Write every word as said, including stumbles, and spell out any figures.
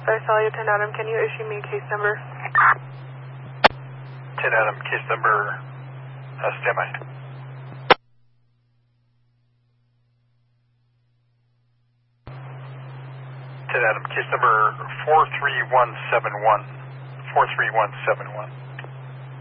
Visalia ten Adam, can you issue me case number? ten Adam, case number, uh, standby. ten Adam, case number four three one seven one. four three one seven one.